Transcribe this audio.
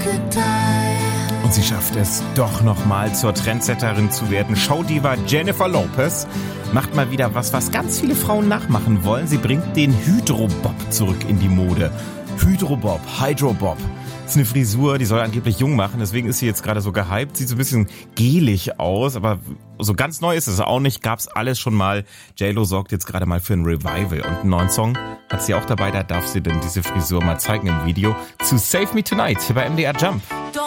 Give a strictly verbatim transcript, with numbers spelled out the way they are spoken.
Und sie schafft es doch nochmal zur Trendsetterin zu werden. Showdiva Jennifer Lopez macht mal wieder was, was ganz viele Frauen nachmachen wollen. Sie bringt den Hydrobob zurück in die Mode. Hydrobob, Hydrobob. Das ist eine Frisur, die soll angeblich jung machen, deswegen ist sie jetzt gerade so gehypt. Sieht so ein bisschen gelig aus, aber so ganz neu ist es auch nicht. Gab's alles schon mal. J-Lo sorgt jetzt gerade mal für ein Revival und einen neuen Song hat sie auch dabei. Da darf sie denn diese Frisur mal zeigen im Video zu Save Me Tonight hier bei M D R Jump.